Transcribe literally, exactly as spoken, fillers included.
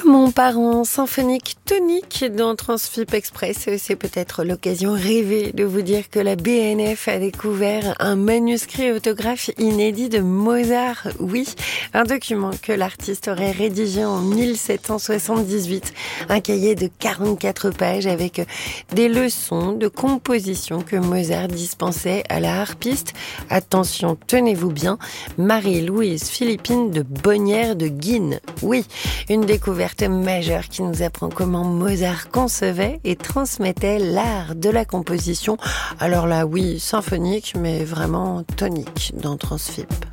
Comme on part en symphonique tonique dans Transfip Express, c'est peut-être l'occasion rêvée de vous dire que la B N F a découvert un manuscrit autographe inédit de Mozart. Oui, un document que l'artiste aurait rédigé en mille sept cent soixante-dix-huit. Un cahier de quarante-quatre pages avec des leçons de composition que Mozart dispensait à la harpiste. Attention, tenez-vous bien, Marie-Louise Philippine de Bonnières de Guines. Oui, une découverte majeure qui nous apprend comment Mozart concevait et transmettait l'art de la composition. Alors là, oui, symphonique, mais vraiment tonique dans Transfip.